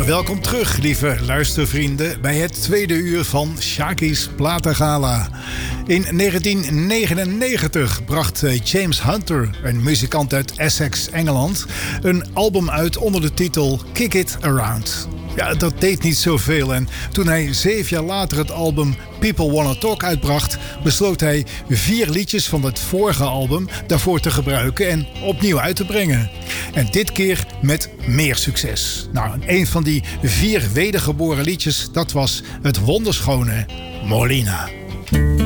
Welkom terug, lieve luistervrienden, bij het tweede uur van Shaki's Platengala. In 1999 bracht James Hunter, een muzikant uit Essex, Engeland, een album uit onder de titel Kick It Around. Ja, dat deed niet zoveel en toen hij 7 jaar later het album People Wanna Talk uitbracht, besloot hij 4 liedjes van het vorige album daarvoor te gebruiken en opnieuw uit te brengen. En dit keer met meer succes. Nou, een van die 4 wedergeboren liedjes, dat was het wonderschone Molina.